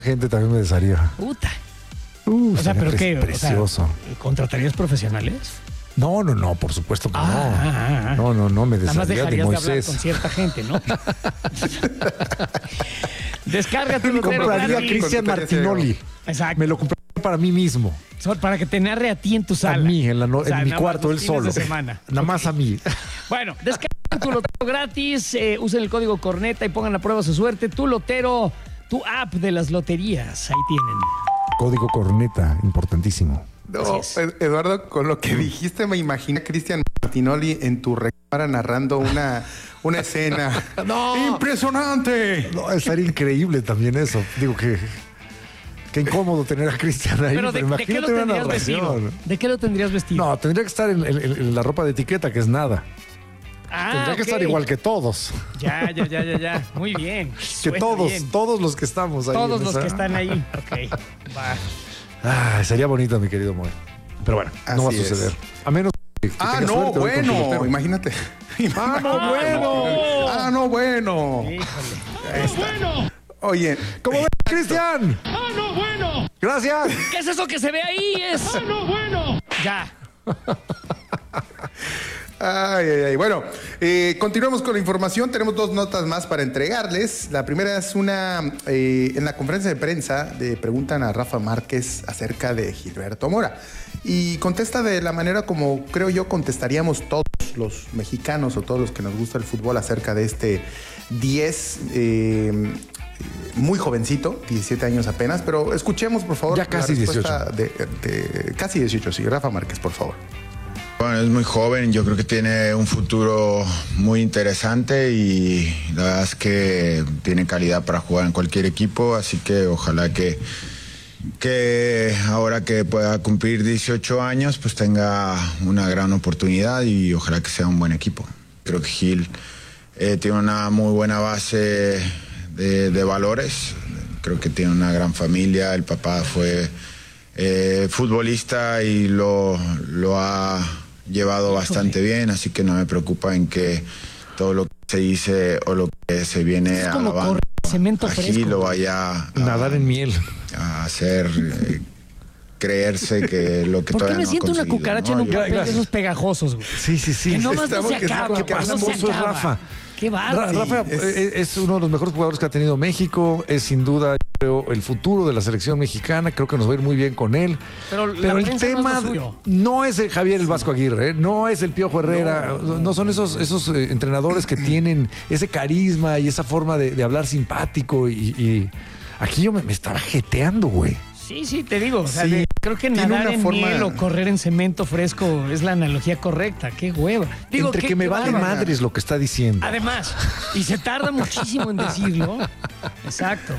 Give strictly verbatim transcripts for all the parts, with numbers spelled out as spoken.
Gente también me desharía. Puta. Uh, O sea, ¿pero pre- qué? O sea, Precioso. ¿contratarías profesionales? No, no, no, por supuesto que Ah, no. ah, ah. No, no, no, me Nada más desharía de dejarías de hablar Moisés. con cierta gente, ¿no? Descarga tu lotero Compraría a gratis. Cristian Martinoli. Exacto. Me lo compraría para mí mismo. So- Para que te narre a ti en tu sala. A mí, en, la no- O sea, en mi nada más cuarto, los él fines solo. de semana. Nada más a mí. Bueno, descarga tu lotero gratis, eh, usen el código Corneta y pongan a prueba su suerte. Tu lotero, tu app de las loterías. Ahí tienen. Código Corneta, importantísimo. No, es. Ed- Eduardo, con lo que dijiste me imaginé a Cristian Martinoli en tu recámara narrando una, una escena. ¡No! ¡Impresionante! No, estaría increíble también eso. Digo que... Qué incómodo tener a Cristian ahí. Pero, ¿de, pero ¿de qué lo imagínate una tendrías vestido? narración. ¿De qué lo tendrías vestido? No, tendría que estar en, en- en la ropa de etiqueta, que es nada. Ah, tendría que ok. estar igual que todos. Ya, ya, ya, ya, ya. Muy bien. Que Suena todos, bien. todos los que estamos ahí. Todos en los esa- que están ahí. Ok. Va. Ah, sería bonito, mi querido Moy. Pero bueno, no va a Así es. suceder. A menos que, que Ah, tengas no, suerte hoy con tu bueno. lotero. Imagínate. Ah, no, bueno. Ah, no, bueno. Híjole. Oye, ¿Cómo ves, Cristian? ¡Ah, no, bueno! Gracias. ¿Qué es eso que se ve ahí? Es. ¡Ah, no, bueno! Ya. Ay, ay, ay. Bueno, eh, continuamos con la información. Tenemos dos notas más para entregarles. La primera es una... eh, en la conferencia de prensa le preguntan a Rafa Márquez acerca de Gilberto Mora. Y contesta de la manera como creo yo contestaríamos todos los mexicanos o todos los que nos gusta el fútbol acerca de este diez... Eh, muy jovencito, diecisiete años apenas, pero escuchemos por favor Ya casi la respuesta de, de- casi dieciocho, sí, Rafa Márquez, por favor. Bueno, es muy joven, yo creo que tiene un futuro muy interesante y la verdad es que tiene calidad para jugar en cualquier equipo, así que ojalá que, que ahora que pueda cumplir dieciocho años, pues tenga una gran oportunidad y ojalá que sea un buen equipo. Creo que Gil eh, tiene una muy buena base de, de valores, creo que tiene una gran familia, el papá fue eh, futbolista y lo, lo ha llevado bastante bien, así que no me preocupa en que todo lo que se dice o lo que se viene Es a como la banda correr cemento aquí fresco. lo vaya a, Nadar en miel. a hacer eh, creerse que lo que ¿Por qué todavía me no ha siento una conseguido, cucaracha ¿no? en un Yo- papel de gracias. esos pegajosos, güey? Sí, sí, sí. Que no más no Estamos- se que acaba, qué no se hermoso es acaba. Rafa. Qué Ra- bárbaro. Rafa es- es, es uno de los mejores jugadores que ha tenido México, es sin duda creo, el futuro de la selección mexicana, creo que nos va a ir muy bien con él. Pero la Pero el prensa no es tema lo suyo. no es el Javier el Vasco Aguirre, ¿eh? No es el Piojo Herrera, no, no son esos, esos eh, entrenadores que tienen ese carisma y esa forma de, de hablar simpático y, y aquí yo me, me estaba jeteando, güey. Sí, sí, te digo. O sea, Sí, de- creo que tiene nadar una en forma- miel o correr en cemento fresco es la analogía correcta. Qué hueva. Digo, Entre qué- que me qué vale bárbaro. madres lo que está diciendo. Además, y se tarda muchísimo en decirlo. Exacto.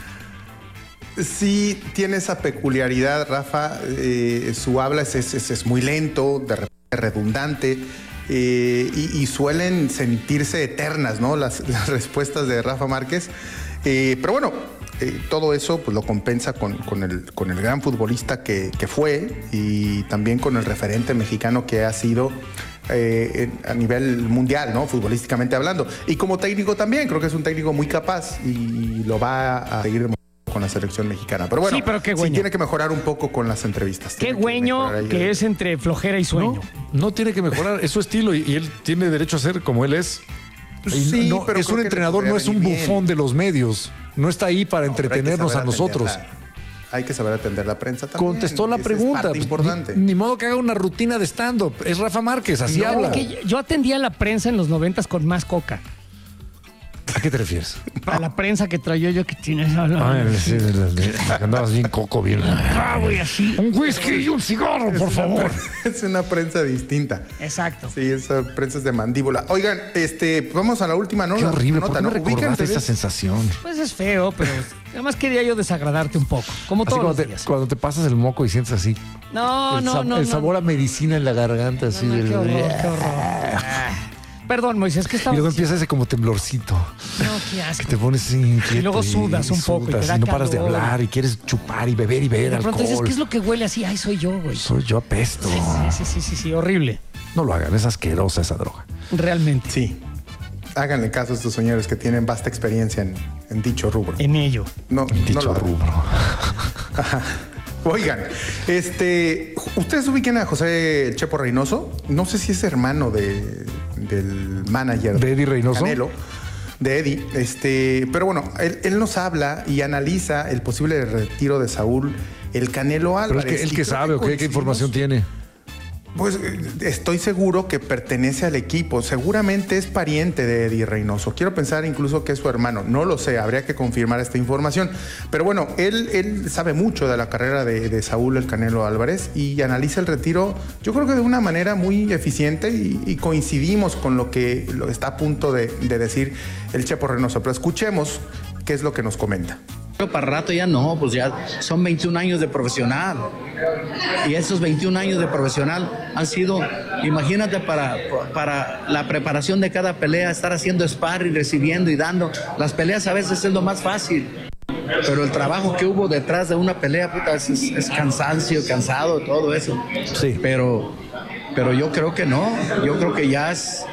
Sí, tiene esa peculiaridad, Rafa. eh, su habla es, es- es- es muy lento, de repente redundante, eh, y, y suelen sentirse eternas, ¿no? Las, las respuestas de Rafa Márquez. Eh, pero bueno, eh, todo eso pues, lo compensa con, con el, con el gran futbolista que, que fue y también con el referente mexicano que ha sido eh, en- a nivel mundial, ¿no? Futbolísticamente hablando. Y como técnico también, creo que es un técnico muy capaz y lo va a seguir demostrando con la selección mexicana. Pero bueno, Sí, pero qué sí güeño. tiene que mejorar un poco con las entrevistas. Qué Tiene que güeño mejorar ahí. que es entre flojera y sueño. No, no tiene que mejorar, es su estilo y, y él tiene derecho a ser como él es. Y Sí, no, pero es creo un que le entrenador, podría no es un venir bien. bufón de los medios. No está ahí para No, pero hay que entretenernos a saber nosotros. atenderla. Hay que saber atender la prensa también. Contestó la Esa es pregunta. parte Pues, importante. Ni, ni modo que haga una rutina de stand-up. Es Rafa Márquez, así No, habla. Que yo atendía a la prensa en los noventas con más coca. ¿A qué te refieres? A la prensa que traía yo que tienes. Ay, sí, de- de- de- que andabas bien coco, bien. Ah, güey, así. Un whisky y un cigarro, por favor. Es una prensa distinta. Exacto. Sí, esa prensa es de mandíbula. Oigan, este, vamos a la última nota. Qué horrible, ¿por nota, qué me ¿no? recordaste Ubíquense, esa ¿ves? sensación? Pues es feo, pero además quería yo desagradarte un poco. Como Así todos cuando los te, días. cuando te pasas el moco y sientes así. No, el, no, sab- no. el no. sabor a medicina en la garganta, así. No, no, del- qué horror, qué horror. Ah. Perdón, Moisés, ¿qué Y estabas luego diciendo? empieza ese como temblorcito. No, qué asco. Que te pones así inquieto. Y luego sudas un poco y te da no paras de calor. hablar y quieres chupar y beber y beber De pronto dices, alcohol. ¿qué es lo que huele así? Ay, soy yo, güey. Soy yo apesto. Sí, sí, sí, sí, sí, horrible. No lo hagan, es asquerosa esa droga. Realmente. Sí. Háganle caso a estos señores que tienen vasta experiencia en, en dicho rubro. En ello. No, Dicho no lo hagan. rubro. Ajá. Oigan, este, ¿ustedes ubican a José Chepo Reynoso? No sé si es hermano de, del manager ¿De Eddie Reynoso? Canelo, de Eddie. Este, pero bueno, él, él nos habla y analiza el posible retiro de Saúl El Canelo Álvarez. Pero es que él Y que creo sabe o qué, qué coincidimos- información tiene. Pues eh, estoy seguro que pertenece al equipo. Seguramente es pariente de Eddie Reynoso. Quiero pensar incluso que es su hermano. No lo sé, habría que confirmar esta información. Pero bueno, él, él sabe mucho de la carrera de, de Saúl El Canelo Álvarez y analiza el retiro, yo creo que de una manera muy eficiente y, y coincidimos con lo que lo está a punto de, de decir el Chepo Reynoso. Pero escuchemos qué es lo que nos comenta. Para rato ya no, pues ya son veintiún años de profesional. Y esos veintiún años de profesional han sido, imagínate, para, para la preparación de cada pelea, estar haciendo sparring, recibiendo y dando. Las peleas a veces es lo más fácil, pero el trabajo que hubo detrás de una pelea, puta, es, es, es cansancio, cansado, todo eso. Sí. Pero, pero yo creo que no, yo creo que ya es...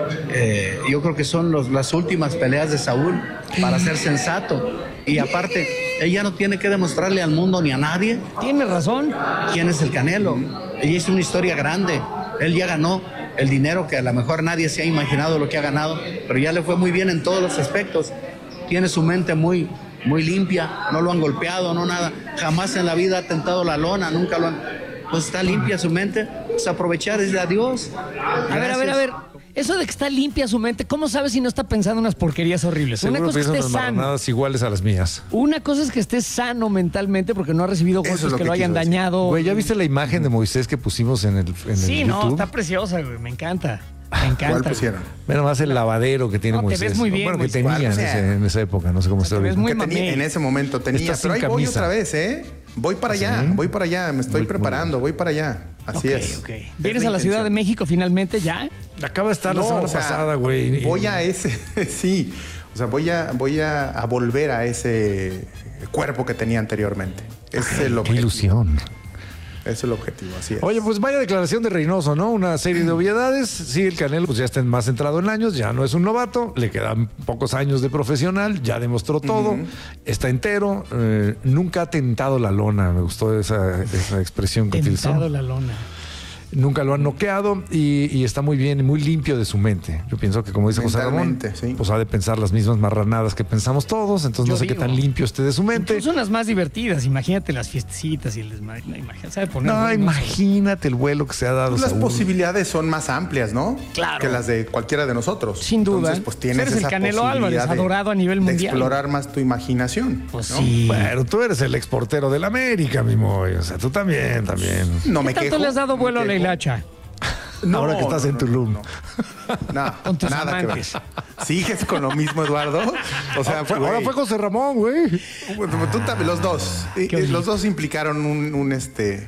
Eh, yo creo que son los, las últimas peleas de Saúl para ser sensato. Y aparte, ella no tiene que demostrarle al mundo ni a nadie Tiene razón. quién es el Canelo. Ella es una historia grande. Él ya ganó el dinero que a lo mejor nadie se ha imaginado lo que ha ganado, pero ya le fue muy bien en todos los aspectos. Tiene su mente muy, muy limpia, no lo han golpeado, no nada. Jamás en la vida ha tentado la lona, nunca lo han... Pues está limpia su mente, pues aprovechar, decirle adiós. A ver, a ver, a ver. Eso de que está limpia su mente, ¿cómo sabes si no está pensando unas porquerías horribles? Una Seguro cosa es que piensan esté unas sano. marranadas iguales a las mías. Una cosa es que esté sano mentalmente porque no ha recibido Eso es golpes lo que que lo hayan quiso decir. dañado. Güey, ¿ya viste la imagen de Moisés que pusimos en el, en Sí, el no, YouTube? está preciosa, güey. Me encanta. Me encanta. ¿Cuál güey. pusieron? Mira más el lavadero que tiene No, te Moisés. ves muy bien, Bueno, que Moisés. tenía en, ¿Cuál? ese- en esa época, no sé cómo está te ves ahorita. muy Que tenía- mamey. en ese momento tenía, Está pero sin ahí voy camisa. otra vez, ¿eh? Voy para allá, ¿Sí? voy para allá, me estoy Muy- muy preparando, voy para allá. Así Ok, es. ok. Es ¿Vienes la a la Ciudad de intención. México finalmente ya? Acaba de estar la No, semana o sea, pasada, güey. Voy a ese, sí. O sea, voy a, voy a, a volver a ese cuerpo que tenía anteriormente. Ese es el Qué objetivo. ilusión. Ese es el objetivo, así es. Oye, pues vaya declaración de Reynoso, ¿no? Una serie de obviedades. Sí, el Canelo pues ya está más centrado en años, ya no es un novato, le quedan pocos años de profesional, ya demostró todo, está entero, eh, nunca ha tentado la lona, me gustó esa, esa expresión que utilizó. Tentado la lona. Nunca lo han noqueado y, y está muy bien y muy limpio de su mente. Yo pienso que, como dice José Ramón, Mentalmente, sí. pues ha de pensar las mismas marranadas que pensamos todos, entonces Yo no sé digo. qué tan limpio esté de su mente. Incluso las más divertidas. Imagínate las fiestecitas y el desmadre. No, imagínate, sabe poner No, bueno eso. imagínate el vuelo que se ha dado. Pues las Saúl. posibilidades son más amplias, ¿no? Claro. Que las de cualquiera de nosotros. Sin duda. Entonces, pues tienes Eres el esa Canelo Álvarez, posibilidad de- adorado a nivel de mundial. explorar más tu imaginación. Pues ¿no? sí. Bueno, tú eres el exportero del América, mi Moy. O sea, tú también, también. No ¿Qué me tanto quejo. le has dado no vuelo me a la quejo. hilacha? No, Ahora que estás no, en no, Tulum. no, no. Con tus nada que ver. amantes. ¿Sigues con lo mismo, Eduardo? O sea, Fue- güey, ahora fue José Ramón, güey. bueno, tú también, los dos. Y- qué y horrible. los dos implicaron un, un, este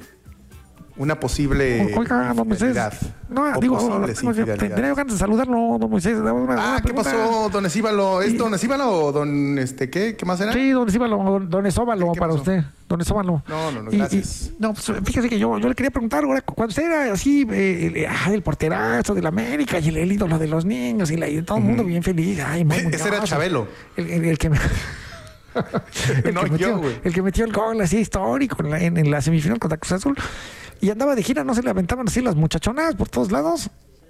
una posible Oiga, don Moisés. infidelidad. No, O digo, posibles tengo- infidelidades. tenía ganas de saludarlo, don Moisés. Una- una Ah, ¿qué pregunta. pasó, don Esíbalo? ¿Es don Esíbalo o don este qué? ¿Qué más era? Sí, don Esíbalo, don, don Esóbalo, ¿Qué para pasó? usted. Don Esóbalo. No, no, no, Y- y- gracias. no, pues fíjese que yo, yo le quería preguntar, ahora, cuando usted era así, eh, el, ah, el porterazo de la América y el, el ídolo de los niños y, la, y todo el mundo bien feliz. Ay, muy Ese era orgulloso. Chabelo. El, el- el que me... el, No, que yo, metió, güey. el que metió el gol así histórico en la, en, en la semifinal contra Cruz Azul. Y andaba de gira, no se le aventaban así las muchachonas por todos lados.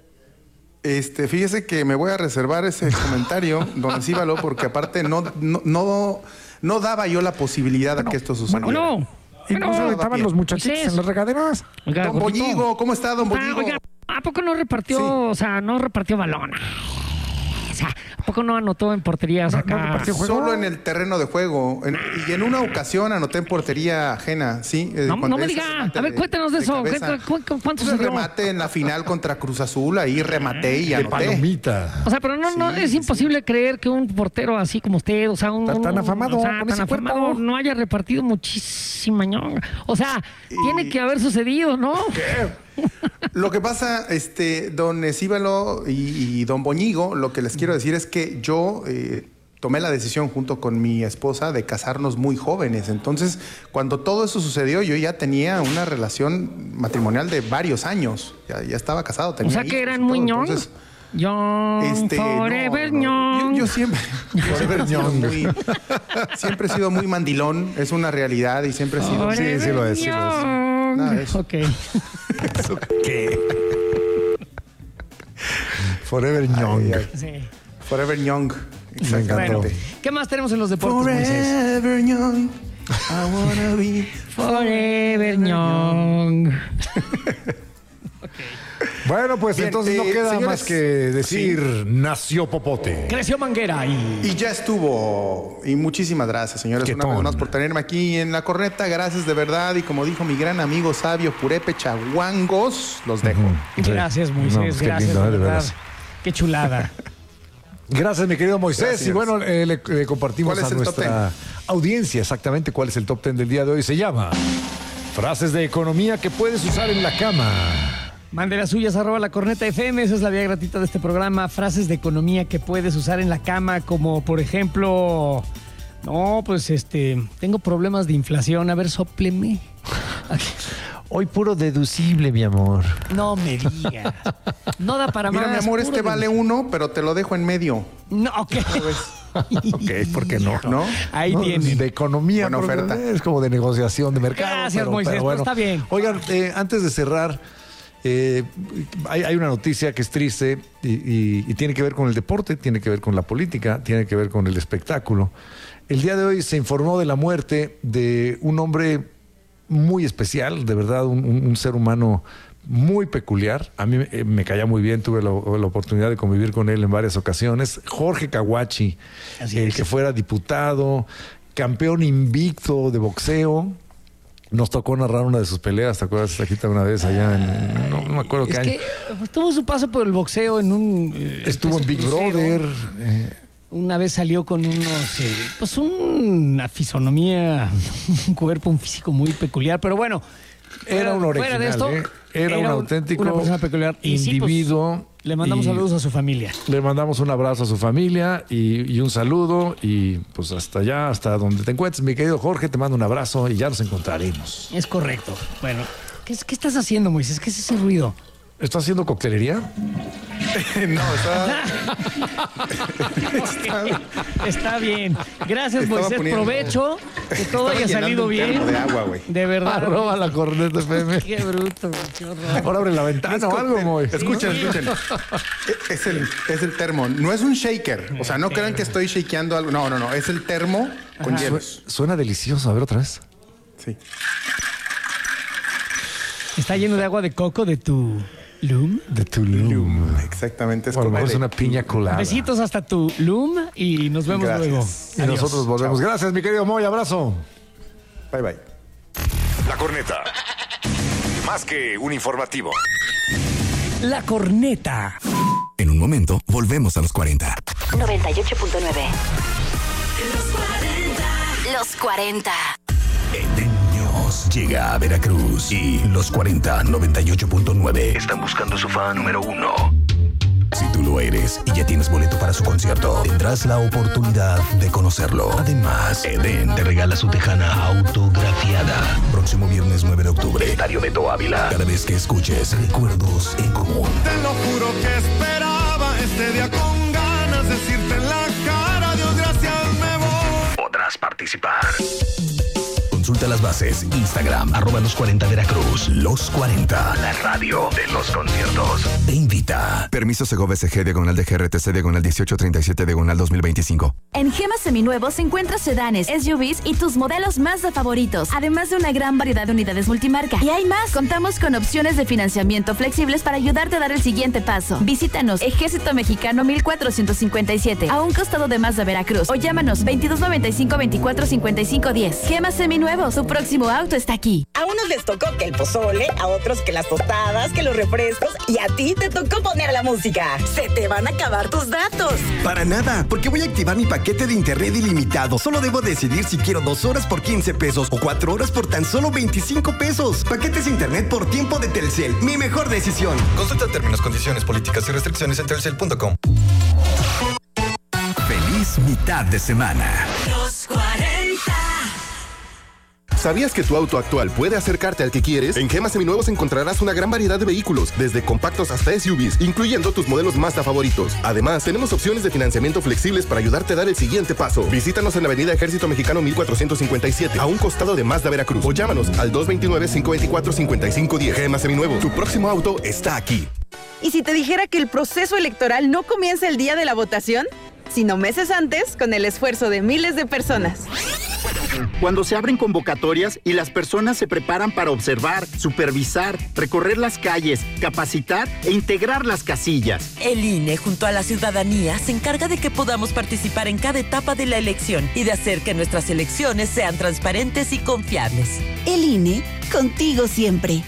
Este, fíjese que me voy a reservar ese comentario, don Esíbalo, porque aparte no, no, no, no daba yo la posibilidad de que esto sucediera. Bueno, Y no se bueno. aventaban los muchachitos Moisés. en las regaderas. Oiga, Don gordito. Bolligo, ¿cómo está, don Ah, Bolligo? oiga, ¿a poco no repartió, Sí. o sea, no repartió balón? O sea, ¿a poco no anotó en porterías No, acá? no repartió juego. Solo en el terreno de juego. En- y en una ocasión anoté en portería ajena, ¿sí? Eh, No, cuando no me ese diga. remate A ver, cuéntanos de eso. cabeza. ¿Cu- cu- cuánto Pues el sucedió? remate en la final contra Cruz Azul, ahí rematé y De anoté. palomita. O sea, pero no, no, Sí, es sí, imposible creer que un portero así como usted, o sea, un, Tan- tan un- afamado, o sea, con tan ese cuerpo. afamado, no haya repartido muchísima ñonga. O sea, tiene que haber sucedido, ¿no? Lo que pasa, este, don Esíbalo y, y don Boñigo, lo que les quiero decir es que yo eh, tomé la decisión junto con mi esposa de casarnos muy jóvenes. Entonces, cuando todo eso sucedió, yo ya tenía una relación matrimonial de varios años. Ya, ya estaba casado. Tenía sea, que hijos y eran muy todo. ñong. Entonces, Young, Este, forever no, no. young. Yo, yo siempre, siempre, he sido muy, siempre he sido muy mandilón, es una realidad y siempre he sido. Forever sí, sí lo es, sí lo es. young. Nada de eso. Ok. ¿Eso qué? Forever Young. Ay, ay. Sí. Forever Young. Me encantó. Bueno, ¿qué más tenemos en los deportes, Moisés? Forever Young. I wanna be Forever young. Bueno, pues Bien, entonces no eh, queda señores, más que decir, nació Popote. Creció Manguera y... Y ya estuvo. Y muchísimas gracias, señores, Qué una vez ton. más por tenerme aquí en la corneta. Gracias de verdad. Y como dijo mi gran amigo sabio Purépecha Huangos, los dejo. Gracias, Moisés. No, pues qué gracias, lindo, de ¿eh? De verdad. veras. Qué chulada. Gracias, mi querido Moisés. Gracias. Y bueno, eh, le, le compartimos ¿Cuál es a el top nuestra audiencia exactamente cuál es el top ten del día de hoy. Se llama Frases de economía que puedes usar en la cama. Mande las suyas, arroba la corneta F M. Esa es la vía gratuita de este programa. Frases de economía que puedes usar en la cama, como por ejemplo... No, pues este... Tengo problemas de inflación. A ver, sópleme. Hoy puro deducible, mi amor. No me digas. No da para Mira, más. mi amor, puro este vale deducible. uno, pero te lo dejo en medio. No, ok. Ok, ¿por qué no? ¿No? Ahí No, tienen. De economía. Buena porque oferta. Es como de negociación de mercado. Gracias, pero- Moisés, pero pero está bien. Oigan, eh, antes de cerrar, eh, hay, hay una noticia que es triste y, y- y tiene que ver con el deporte, tiene que ver con la política, tiene que ver con el espectáculo. El día de hoy se informó de la muerte de un hombre muy especial, de verdad, un, un- un ser humano muy peculiar. A mí eh, me caía muy bien, tuve la, la oportunidad de convivir con él en varias ocasiones. Jorge Caguachi, Así el es. que fuera diputado, campeón invicto de boxeo. Nos tocó narrar una de sus peleas, ¿te acuerdas? Aquí está una vez allá en... No, no me acuerdo qué Es año. que pues, tuvo su paso por el boxeo en un... eh, Estuvo en Big crucero. Brother. eh, Una vez salió con unos, eh, pues una fisonomía, un cuerpo, un físico muy peculiar, pero bueno. Era un fuera original, de esto, ¿eh? Era un auténtico una persona peculiar. Y sí, pues, individuo. le mandamos y saludos a su familia. Le mandamos un abrazo a su familia y, y un saludo. Y pues hasta allá, hasta donde te encuentres, mi querido Jorge, te mando un abrazo y ya nos encontraremos. Es correcto. Bueno, ¿qué, es- qué estás haciendo, Moisés? ¿Qué es ese ruido? ¿Estás haciendo coctelería? No, está. Está bien. Gracias, Estaba Moisés. poniendo- Provecho. Que todo Estaba haya llenando salido un bien. termo de agua, güey. De verdad. Arroba la corneta F M. Qué bruto, güey, qué horror. Ahora abre la ventana o algo, Moy. Escuchen, escuchen. Es el, es el termo. No es un shaker. O sea, no crean que estoy shakeando algo. No, no, no. Es el termo con hielos. Suena delicioso. A ver otra vez. Sí. Está lleno de agua de coco de tu Loom. De Tulum. Exactamente. Es O a lo como mejor es de- una piña colada. Besitos hasta tu Loom y nos vemos Gracias. luego. Y Adiós. nosotros volvemos. Gracias, mi querido Moy. Abrazo. Bye, bye. La corneta. Más que un informativo. La corneta. En un momento, volvemos a los cuarenta. noventa y ocho punto nueve. Los cuarenta. Niños llega a Veracruz y los cuarenta noventa y ocho punto nueve están buscando su fan número uno. Si tú lo eres y ya tienes boleto para su concierto, tendrás la oportunidad de conocerlo. Además, Eden te regala su tejana autografiada. Próximo viernes nueve de octubre, Estadio Beto Ávila. Cada vez que escuches Recuerdos en Común. Te lo juro que esperaba este día con ganas decirte en la cara, Dios gracias me voy. Podrás participar. Consulta las bases. Instagram, arroba los cuarenta Veracruz. Los cuarenta, la radio de los conciertos. Te invita. Permiso Segov S G diagonal de G R T C diagonal dieciocho treinta y siete diagonal dos mil veinticinco. En Gema Seminuevos encuentras sedanes, S U Vs y tus modelos Mazda favoritos, además de una gran variedad de unidades multimarca. Y hay más. Contamos con opciones de financiamiento flexibles para ayudarte a dar el siguiente paso. Visítanos Ejército Mexicano mil cuatrocientos cincuenta y siete, a un costado de Mazda Veracruz, o llámanos veintidós noventa y cinco veinticuatro cincuenta y cinco diez. Gema Seminuevos, su próximo auto está aquí. A unos les tocó que el pozole, a otros que las tostadas, que los refrescos, y a ti te tocó poner la música. Se te van a acabar tus datos. Para nada, porque voy a activar mi paquete de internet ilimitado. Solo debo decidir si quiero dos horas por quince pesos o cuatro horas por tan solo veinticinco pesos. Paquetes internet por tiempo de Telcel. Mi mejor decisión. Consulta términos, condiciones, políticas y restricciones en telcel punto com. Feliz mitad de semana. Los cuarenta. ¿Sabías que tu auto actual puede acercarte al que quieres? En Gema Seminuevos encontrarás una gran variedad de vehículos, desde compactos hasta S U Vs, incluyendo tus modelos Mazda favoritos. Además, tenemos opciones de financiamiento flexibles para ayudarte a dar el siguiente paso. Visítanos en la avenida Ejército Mexicano mil cuatrocientos cincuenta y siete, a un costado de Mazda Veracruz. O llámanos al dos dos nueve, cinco dos cuatro, cinco cinco uno cero. Gema Seminuevos, tu próximo auto está aquí. ¿Y si te dijera que el proceso electoral no comienza el día de la votación, sino meses antes, con el esfuerzo de miles de personas? Cuando se abren convocatorias y las personas se preparan para observar, supervisar, recorrer las calles, capacitar e integrar las casillas. El I N E, junto a la ciudadanía, se encarga de que podamos participar en cada etapa de la elección y de hacer que nuestras elecciones sean transparentes y confiables. El I N E, contigo siempre.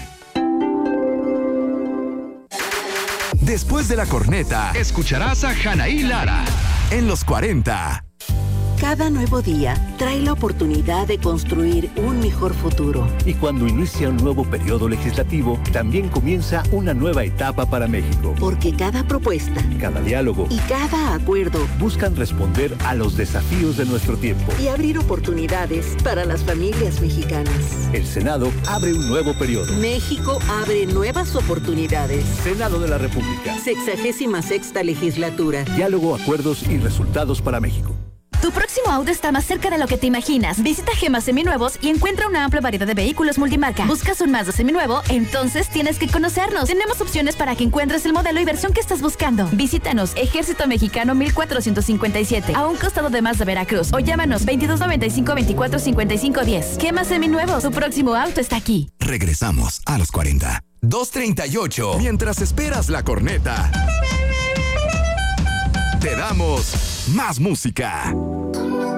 Después de la corneta, escucharás a Anaí Lara en Los cuarenta. Cada nuevo día trae la oportunidad de construir un mejor futuro. Y cuando inicia un nuevo periodo legislativo, también comienza una nueva etapa para México. Porque cada propuesta, cada diálogo y cada acuerdo buscan responder a los desafíos de nuestro tiempo y abrir oportunidades para las familias mexicanas. El Senado abre un nuevo periodo. México abre nuevas oportunidades. Senado de la República. Sexagésima sexta legislatura. Diálogo, acuerdos y resultados para México. Tu próximo auto está más cerca de lo que te imaginas. Visita Gema Seminuevos y encuentra una amplia variedad de vehículos multimarca. ¿Buscas un Mazda seminuevo? Entonces tienes que conocernos. Tenemos opciones para que encuentres el modelo y versión que estás buscando. Visítanos, Ejército Mexicano mil cuatrocientos cincuenta y siete, a un costado de Mazda Veracruz. O llámanos veintidós noventa y cinco, veinticuatro cincuenta y cinco diez. Gema Seminuevos, tu próximo auto está aquí. Regresamos a Los cuarenta. dos treinta y ocho. Mientras esperas la corneta, te damos más música.